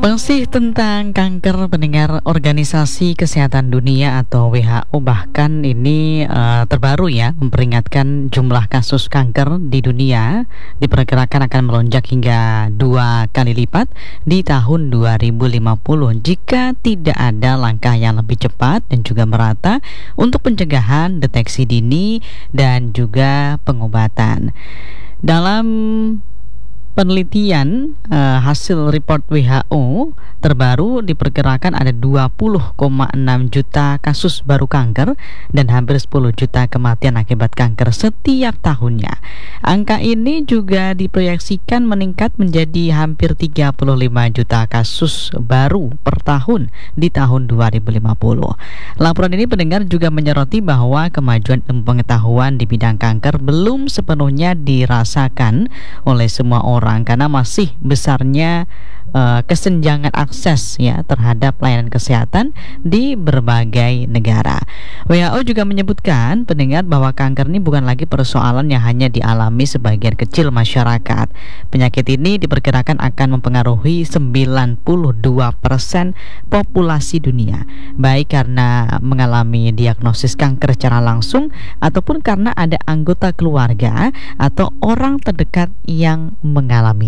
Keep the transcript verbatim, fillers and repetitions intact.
Masih tentang kanker, pendengar. Organisasi Kesehatan Dunia atau W H O bahkan ini uh, terbaru ya memperingatkan jumlah kasus kanker di dunia diperkirakan akan melonjak hingga dua kali lipat di tahun dua ribu lima puluh jika tidak ada langkah yang lebih cepat dan juga merata untuk pencegahan, deteksi dini dan juga pengobatan. Dalam penelitian uh, hasil report W H O terbaru diperkirakan ada dua puluh koma enam juta kasus baru kanker dan hampir sepuluh juta kematian akibat kanker setiap tahunnya. Angka ini juga diproyeksikan meningkat menjadi hampir tiga puluh lima juta kasus baru per tahun di tahun dua ribu lima puluh. Laporan ini pendengar juga menyoroti bahwa kemajuan ilmu pengetahuan di bidang kanker belum sepenuhnya dirasakan oleh semua orang karena masih besarnya uh, kesenjangan akses ya terhadap layanan kesehatan di berbagai negara. W H O juga menyebutkan pendengar bahwa kanker ini bukan lagi persoalan yang hanya dialami sebagian kecil masyarakat. Penyakit ini diperkirakan akan mempengaruhi sembilan puluh dua persen populasi dunia, baik karena mengalami diagnosis kanker secara langsung ataupun karena ada anggota keluarga atau orang terdekat yang mengalami.